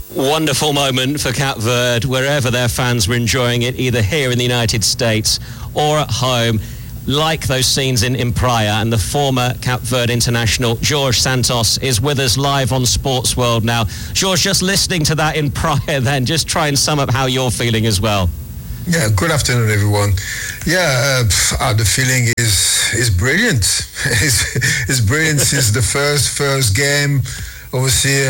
Wonderful moment for Cape Verde, wherever their fans were enjoying it, either here in the United States or at home. Like those scenes in Praia, and the former Cape Verde international Jorge Santos is with us live on Sports World now. Jorge, just listening to that in Praia then, just try and sum up how you're feeling as well. Yeah, good afternoon, everyone. Yeah, the feeling is brilliant. It's brilliant since the first game. Obviously,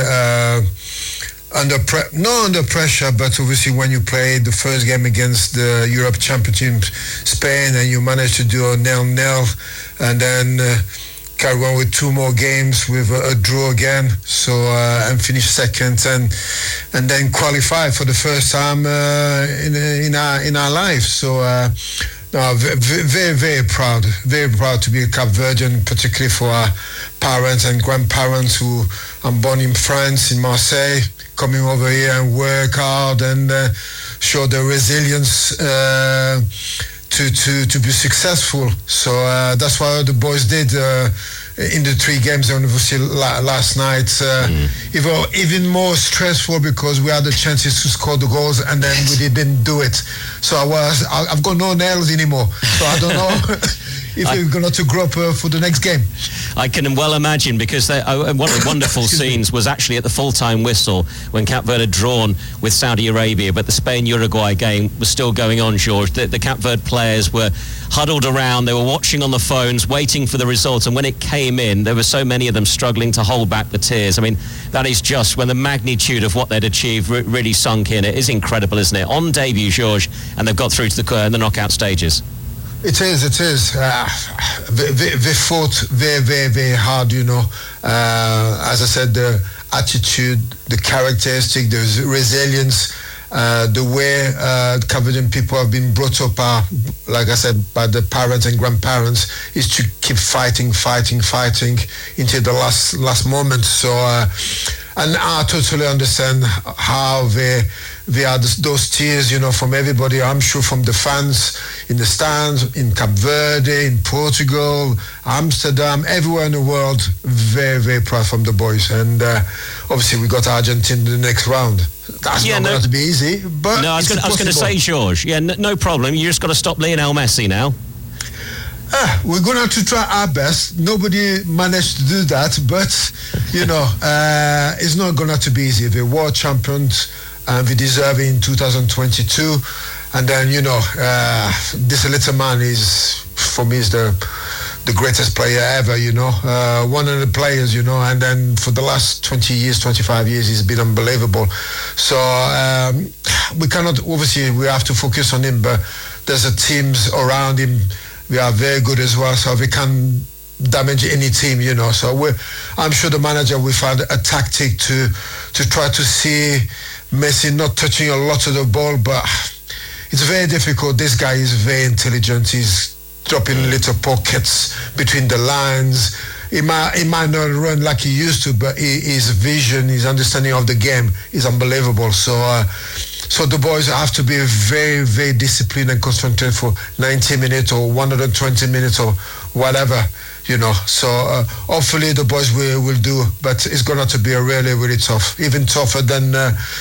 not under pressure, but obviously when you play the first game against the Europe champion team, Spain, and you manage to do a 0-0, and then carry on with two more games with a draw again, so and finish second, and then qualify for the first time in our life. So no, very, very proud to be a Cape Verdean, particularly for our parents and grandparents who I'm born in France, in Marseille, coming over here and work hard and show the resilience to be successful. So that's what the boys did in the three games, and obviously last night even more stressful because we had the chances to score the goals and then we didn't do it. So I've got no nails anymore, so I don't know if we're going to grow up for the next game. I can well imagine, because one of the wonderful scenes was actually at the full-time whistle when Cape Verde had drawn with Saudi Arabia, but the Spain-Uruguay game was still going on, George. The Cape Verde players were huddled around, they were watching on the phones, waiting for the result, and when it came in, there were so many of them struggling to hold back the tears. I mean, that is just when the magnitude of what they'd achieved really sunk in. It is incredible, isn't it? On debut, George, and they've got through to the knockout stages. It is. They fought very, very, very hard, you know. As I said, the attitude, the characteristic, the resilience, the way Cape Verdean people have been brought up, like I said, by the parents and grandparents, is to keep fighting until the last moment. So, and I totally understand how they had those tears, you know, from everybody. I'm sure from the fans in the stands, in Cape Verde, in Portugal, Amsterdam, everywhere in the world. Very, very proud from the boys. And obviously we got Argentina in the next round. That's not going to be easy, but no, I was going to say, George, no problem. You just got to stop Lionel Messi now. We're going to have to try our best. Nobody managed to do that, but, you know, it's not going to be easy. They're world champions, and they deserve it in 2022. And then, you know, this little man is, for me, is the greatest player ever, you know, one of the players, you know, and then for the last 20 years, 25 years, he's been unbelievable. So we cannot, obviously, we have to focus on him, but there's a teams around him. We are very good as well, so we can damage any team, you know. So I'm sure the manager will find a tactic to try to see Messi not touching a lot of the ball, but it's very difficult. This guy is very intelligent. He's dropping little pockets between the lines. He might not run like he used to, but his vision, his understanding of the game is unbelievable. So the boys have to be very, very disciplined and concentrated for 90 minutes or 120 minutes or whatever, you know. So hopefully the boys will do, but it's going to be a really, really tough, even tougher than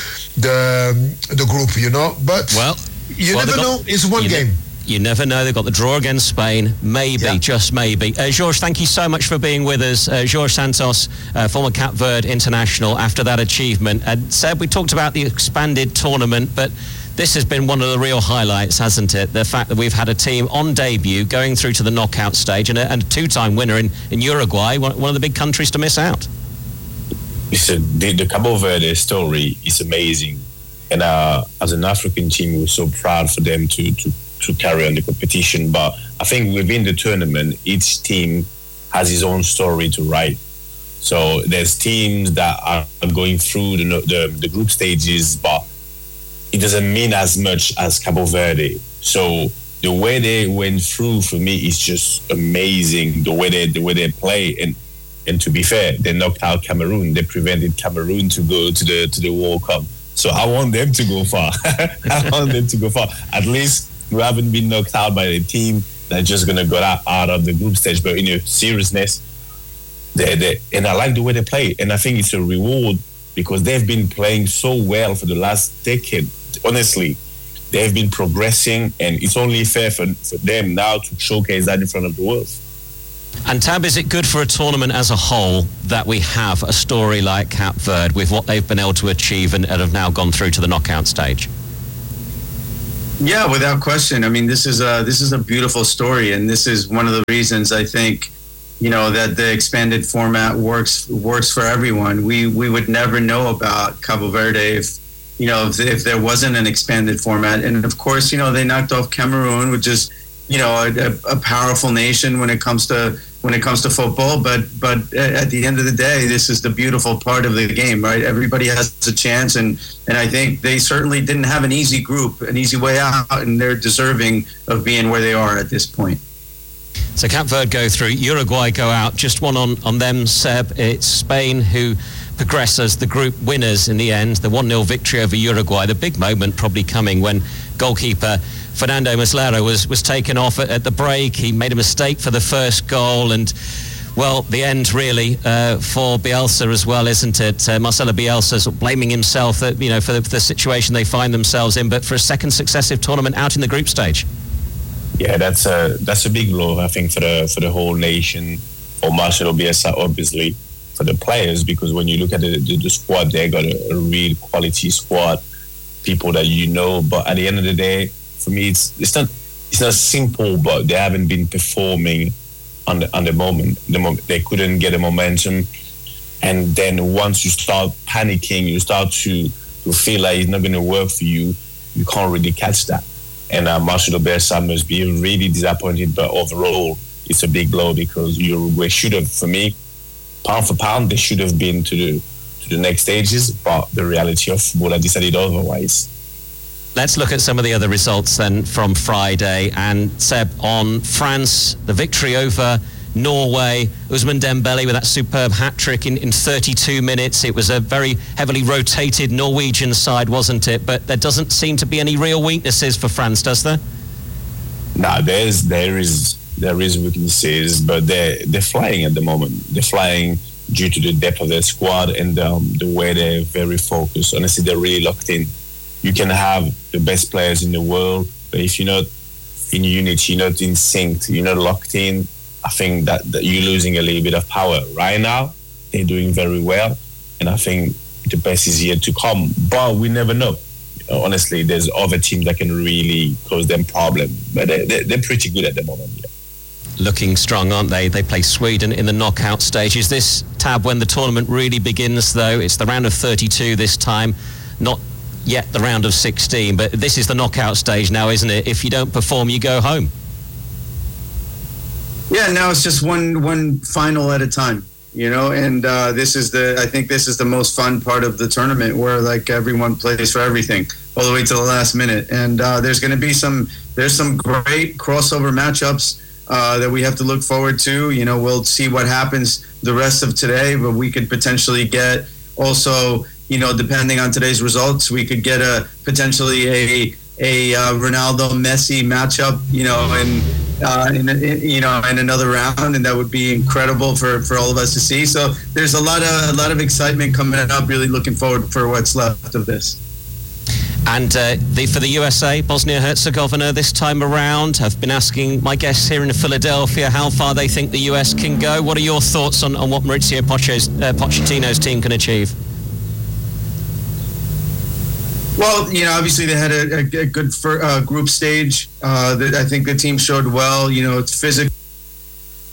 the group, you know. But you never know. It's one game. You never know. They've got the draw against Spain. Maybe, just maybe. George, thank you so much for being with us. Jorge Santos, former Cape Verde international, after that achievement. And Seb, we talked about the expanded tournament, but this has been one of the real highlights, hasn't it? The fact that we've had a team on debut going through to the knockout stage, and a two-time winner in Uruguay, one of the big countries to miss out. Listen, the Cabo Verde story is amazing. And as an African team, we're so proud for them to carry on the competition. But I think within the tournament, each team has its own story to write. So there's teams that are going through the group stages, but it doesn't mean as much as Cabo Verde. So the way they went through, for me, is just amazing. The way they play, and to be fair, they knocked out Cameroon. They prevented Cameroon to go to the World Cup. So I want them to go far. At least we haven't been knocked out by a team that's just going to go out of the group stage. But in seriousness, and I like the way they play. And I think it's a reward because they've been playing so well for the last decade. Honestly, they've been progressing, and it's only fair for them now to showcase that in front of the world. And Tab, is it good for a tournament as a whole that we have a story like Cape Verde with what they've been able to achieve and have now gone through to the knockout stage? Yeah, without question. I mean, this is a beautiful story, and this is one of the reasons I think, that the expanded format works for everyone. We would never know about Cabo Verde if there wasn't an expanded format. And of course, they knocked off Cameroon, which is a powerful nation when it comes to football. But at the end of the day, this is the beautiful part of the game, right? Everybody has a chance, and I think they certainly didn't have an easy group, an easy way out, and they're deserving of being where they are at this point. So Cape Verde go through, Uruguay go out. Just one on them, Seb. It's Spain who progress as the group winners in the end. The 1-0 victory over Uruguay. The big moment probably coming when goalkeeper Fernando Muslera was taken off at the break. He made a mistake for the first goal, and well, the end really for Bielsa as well, isn't it? Marcelo Bielsa sort of blaming himself for the situation they find themselves in, but for a second successive tournament out in the group stage. Yeah, that's a big blow, I think, for the whole nation, or Marcelo Bielsa, obviously, for the players, because when you look at the squad, they got a real quality squad, people that but at the end of the day, for me, it's not simple, but they haven't been performing on the moment. They couldn't get a momentum, and then once you start panicking, you start to feel like it's not going to work for you. You can't really catch that. And Marcelo Bielsa must be really disappointed, but overall, it's a big blow because Uruguay should have, for me, pound for pound, they should have been to the next stages, but the reality of football has decided otherwise. Let's look at some of the other results then from Friday. And Seb, on France, the victory over Norway, Ousmane Dembele with that superb hat-trick in 32 minutes. It was a very heavily rotated Norwegian side, wasn't it? But there doesn't seem to be any real weaknesses for France, does there? No, there is weaknesses, but they're flying at the moment. They're flying due to the depth of their squad and the way they're very focused. Honestly, they're really locked in. You can have the best players in the world, but if you're not in unity, you're not in sync, you're not locked in, I think that you're losing a little bit of power. Right now, they're doing very well, and I think the best is yet to come. But we never know. Honestly, there's other teams that can really cause them problems, but they're pretty good at the moment. Yeah. Looking strong, aren't they? They play Sweden in the knockout stage. Is this, Tab, when the tournament really begins, though? It's the round of 32 this time, not yet the round of 16, but this is the knockout stage now, isn't it? If you don't perform, you go home. Yeah, now it's just one final at a time, and this is I think this is the most fun part of the tournament, where like everyone plays for everything all the way to the last minute. And there's going to be some great crossover matchups that we have to look forward to. We'll see what happens the rest of today, but we could potentially get also, depending on today's results, we could get potentially a Ronaldo Messi matchup, in another round, and that would be incredible for all of us to see. So there's a lot of excitement coming up. Really looking forward for what's left of this. And for the USA, Bosnia-Herzegovina this time around, I've been asking my guests here in Philadelphia how far they think the US can go. What are your thoughts on what Mauricio Pochettino's team can achieve? Well, obviously they had a good group stage. I think the team showed well. It's physical.